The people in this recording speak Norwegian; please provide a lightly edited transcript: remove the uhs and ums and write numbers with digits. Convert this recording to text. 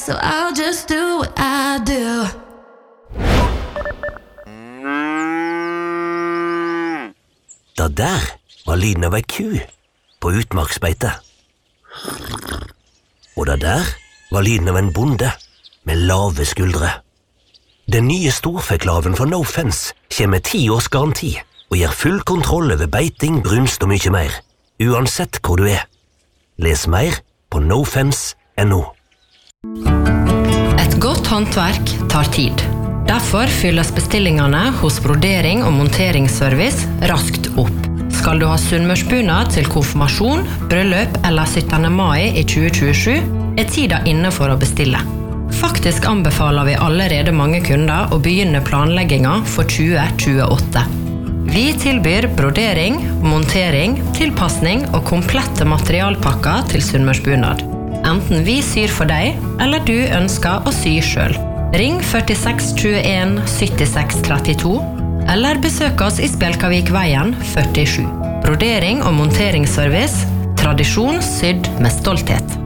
so I'll just do what I do. Det der var lyden av ei ku på utmarksbeite. Og det der var lyden av en bonde med lave skuldre. Den nye storfeklaven fra No Fence kommer med 10 års garanti og gir full kontroll over beiting, brunst og mye mer, uansett hvor du er. Les mer på nofence.no. Et godt håndverk tar tid. Derfor fylles bestillingene hos Brodering og monteringsservice raskt opp. Skal du ha sunnmørsbunad til konfirmasjon, bryllup eller 17. mai i 2027, er tida inne for å bestille. Faktisk anbefaler vi allerede mange kunder å begynne planlegginga for 2028. Vi tilbyr brodering, montering, tilpassning og komplette materialpakker til sunnmørsbunad. Enten vi syr for deg, eller du ønsker å sy selv. Ring 46 21 76 32, eller besøk oss i Spjelkavikveien 47. Brodering og monteringsservice, tradisjon sydd med stolthet.